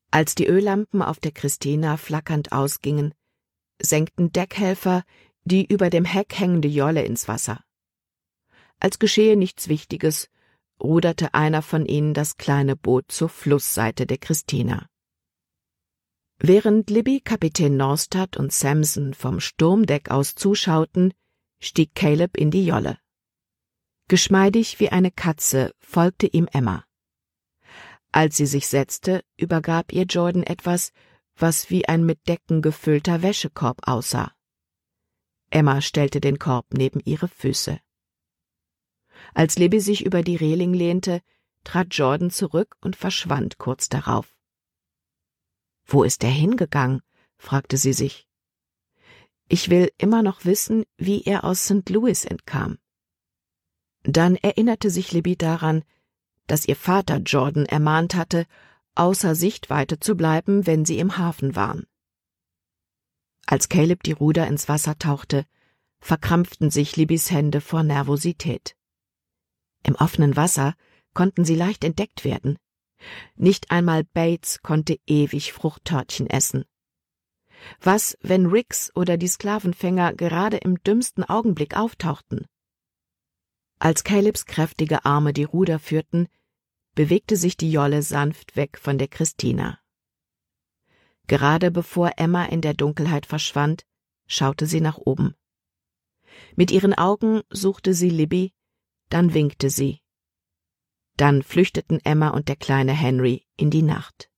Als die Öllampen auf der Christina flackernd ausgingen, senkten Deckhelfer die über dem Heck hängende Jolle ins Wasser. Als geschehe nichts Wichtiges, ruderte einer von ihnen das kleine Boot zur Flussseite der Christina. Während Libby, Kapitän Norstad und Samson vom Sturmdeck aus zuschauten, stieg Caleb in die Jolle. Geschmeidig wie eine Katze folgte ihm Emma. Als sie sich setzte, übergab ihr Jordan etwas, was wie ein mit Decken gefüllter Wäschekorb aussah. Emma stellte den Korb neben ihre Füße. Als Libby sich über die Reling lehnte, trat Jordan zurück und verschwand kurz darauf. »Wo ist er hingegangen?« fragte sie sich. »Ich will immer noch wissen, wie er aus St. Louis entkam.« Dann erinnerte sich Libby daran, dass ihr Vater Jordan ermahnt hatte, außer Sichtweite zu bleiben, wenn sie im Hafen waren. Als Caleb die Ruder ins Wasser tauchte, verkrampften sich Libbys Hände vor Nervosität. Im offenen Wasser konnten sie leicht entdeckt werden. Nicht einmal Bates konnte ewig Fruchttörtchen essen. Was, wenn Riggs oder die Sklavenfänger gerade im dümmsten Augenblick auftauchten? Als Calebs kräftige Arme die Ruder führten, bewegte sich die Jolle sanft weg von der Christina. Gerade bevor Emma in der Dunkelheit verschwand, schaute sie nach oben. Mit ihren Augen suchte sie Libby, dann winkte sie. Dann flüchteten Emma und der kleine Henry in die Nacht.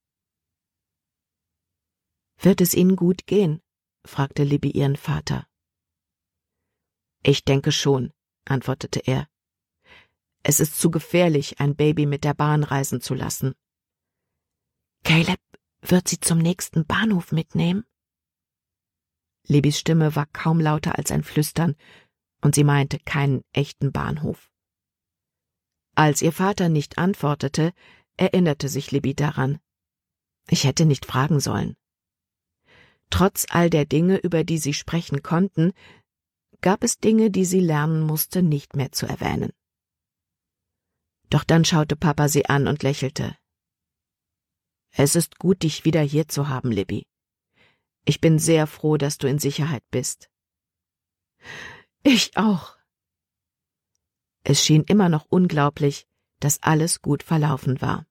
»Wird es Ihnen gut gehen?« fragte Libby ihren Vater. »Ich denke schon«, antwortete er. »Es ist zu gefährlich, ein Baby mit der Bahn reisen zu lassen.« »Caleb wird sie zum nächsten Bahnhof mitnehmen?« Libbys Stimme war kaum lauter als ein Flüstern, und sie meinte keinen echten Bahnhof. Als ihr Vater nicht antwortete, erinnerte sich Libby daran. Ich hätte nicht fragen sollen. Trotz all der Dinge, über die sie sprechen konnten, gab es Dinge, die sie lernen musste, nicht mehr zu erwähnen. Doch dann schaute Papa sie an und lächelte. »Es ist gut, dich wieder hier zu haben, Libby. Ich bin sehr froh, dass du in Sicherheit bist.« »Ich auch.« Es schien immer noch unglaublich, dass alles gut verlaufen war.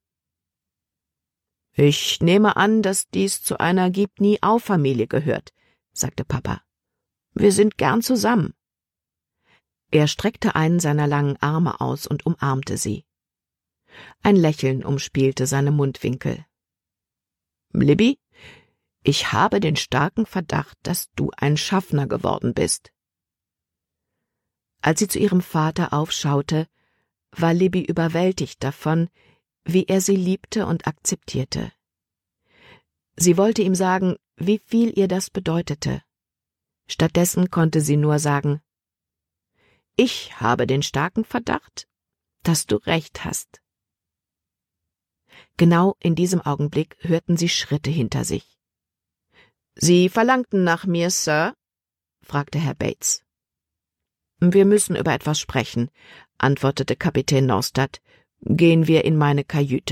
»Ich nehme an, dass dies zu einer Gib-nie-auf-Familie gehört«, sagte Papa. »Wir sind gern zusammen.« Er streckte einen seiner langen Arme aus und umarmte sie. Ein Lächeln umspielte seine Mundwinkel. »Libby, ich habe den starken Verdacht, dass du ein Schaffner geworden bist.« Als sie zu ihrem Vater aufschaute, war Libby überwältigt davon, wie er sie liebte und akzeptierte. Sie wollte ihm sagen, wie viel ihr das bedeutete. Stattdessen konnte sie nur sagen, »Ich habe den starken Verdacht, dass du recht hast.« Genau in diesem Augenblick hörten sie Schritte hinter sich. »Sie verlangten nach mir, Sir?« fragte Herr Bates. »Wir müssen über etwas sprechen«, antwortete Kapitän Norstad. »Gehen wir in meine Kajüte.«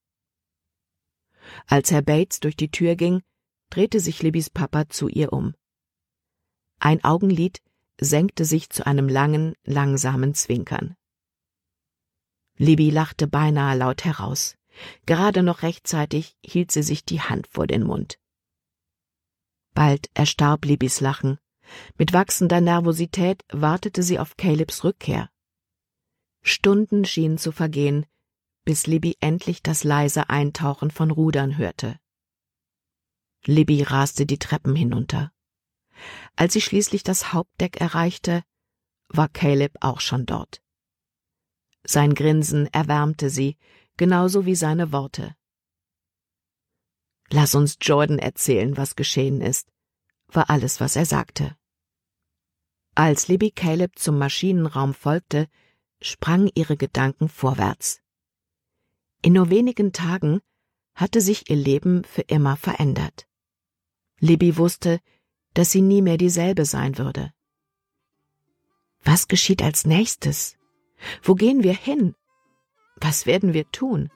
Als Herr Bates durch die Tür ging, drehte sich Libbys Papa zu ihr um. Ein Augenlid senkte sich zu einem langen, langsamen Zwinkern. Libby lachte beinahe laut heraus. Gerade noch rechtzeitig hielt sie sich die Hand vor den Mund. Bald erstarb Libbys Lachen. Mit wachsender Nervosität wartete sie auf Calebs Rückkehr. Stunden schienen zu vergehen, bis Libby endlich das leise Eintauchen von Rudern hörte. Libby raste die Treppen hinunter. Als sie schließlich das Hauptdeck erreichte, war Caleb auch schon dort. Sein Grinsen erwärmte sie, genauso wie seine Worte. »Lass uns Jordan erzählen, was geschehen ist«, war alles, was er sagte. Als Libby Caleb zum Maschinenraum folgte, sprangen ihre Gedanken vorwärts. In nur wenigen Tagen hatte sich ihr Leben für immer verändert. Libby wusste, dass sie nie mehr dieselbe sein würde. Was geschieht als nächstes? Wo gehen wir hin? Was werden wir tun?